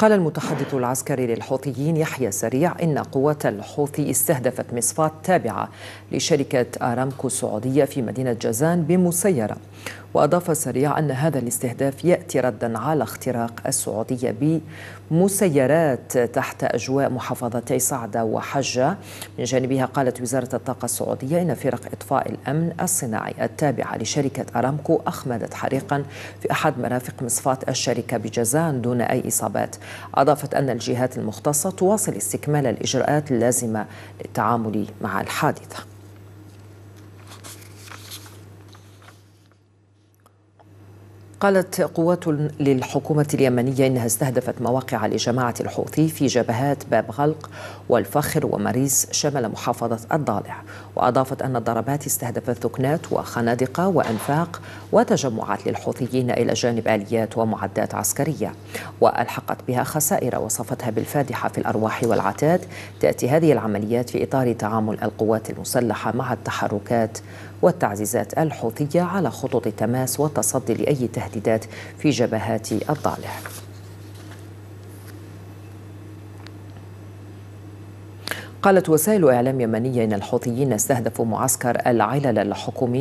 قال المتحدث العسكري للحوثيين يحيى سريع إن قوات الحوثي استهدفت مصفاة تابعة لشركة آرامكو السعودية في مدينة جازان بمسيرة. وأضاف سريع أن هذا الاستهداف يأتي ردا على اختراق السعودية بمسيرات تحت أجواء محافظتي صعدة وحجة. من جانبها قالت وزارة الطاقة السعودية إن فرق إطفاء الأمن الصناعي التابعة لشركة آرامكو أخمدت حريقا في أحد مرافق مصفاة الشركة بجازان دون أي إصابات. أضافت أن الجهات المختصة تواصل استكمال الإجراءات اللازمة للتعامل مع الحادثة. قالت قوات للحكومة اليمنية إنها استهدفت مواقع لجماعة الحوثي في جبهات باب غلق والفخر ومريس شمال محافظة الضالع. وأضافت أن الضربات استهدفت ثكنات وخنادق وأنفاق وتجمعات للحوثيين إلى جانب آليات ومعدات عسكرية، وألحقت بها خسائر وصفتها بالفادحة في الأرواح والعتاد. تأتي هذه العمليات في إطار تعامل القوات المسلحة مع التحركات والتعزيزات الحوثية على خطوط التماس والتصدي لأي تهديدات في جبهات الضالع. قالت وسائل إعلام يمنية إن الحوثيين استهدفوا معسكر العلل الحكومي